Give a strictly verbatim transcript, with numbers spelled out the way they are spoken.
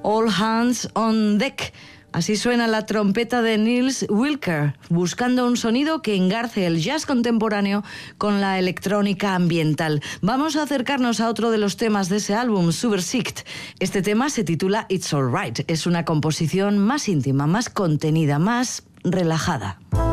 All Hands on Deck. Así suena la trompeta de Nils Wilker, buscando un sonido que engarce el jazz contemporáneo con la electrónica ambiental. Vamos a acercarnos a otro de los temas de ese álbum, Subversicht. Este tema se titula It's Alright. Es una composición más íntima, más contenida, más relajada.